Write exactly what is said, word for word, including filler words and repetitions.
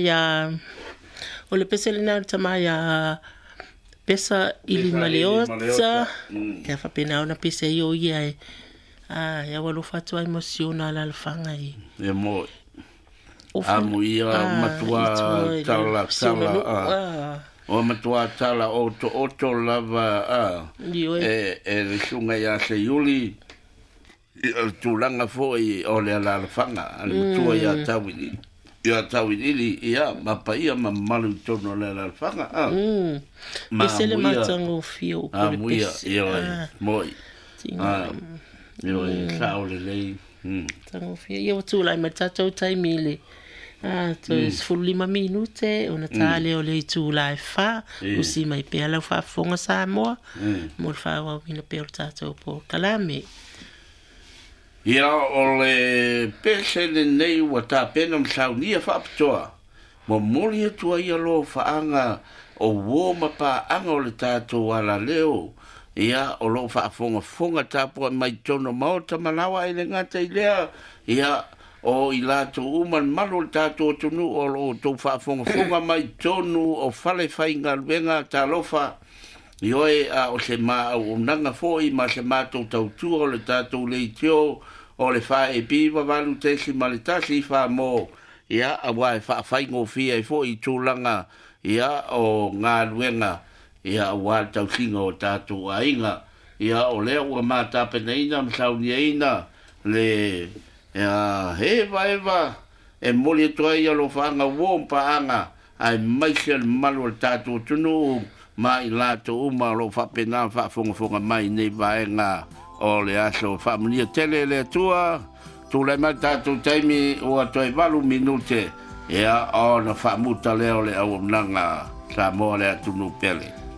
Ya o le pese le nā tama ya pesa ili maleota ya whapena ona pese i o ia e ah ya walo fatu ai emosiona la lfanga i e mo amu ia matua tala tala o matua tala oto oto lava a e e le sunga ya se yuli il tulanga foi o le la lfanga al matua ya tawini ia tawini ia mapaia mamalu tono le la lfanga a ma sele matango fio ko le pese ia moi ah yo sao le le tango fio ia tu lai matato taimile ah to is fully mami minute ona tale o le tu lai fa usi mai pe ala fa fonga sa mo mo fa wa mina pe tato po kalame ia o le pese le nei wa ta pena msaunia fa aptoa mo moli tu ia lo fa anga o wo ma pa anga o le tato wala leo ia o lo fa fonga fonga tapo mai tono mauta malawa i le ngata i lea ia o i lato uman malo tato tunu o lo to fa fonga fonga mai tonu o fale fainga venga talofa ioe a o se ma o nanga foi ma se ma to tau tu o le tato le tio o le fa e piva valu te si malitasi fa mo ia a wa fa faingo fia i foi tulanga ia o ngā luenga ia wa tau singa o tato ainga ia o lea ua mata peneina msaunia ina le ia heva eva e moli toa ia lo fanga wompa anga ai maisel malo tato tunu mai lato uma lo fa pena fa fonga fonga mai nei vaenga o le aso fa mnia tele le tua tu le mata tu taimi o toi valu minute ia o na fa muta leo le au nanga sa mo le tunu pele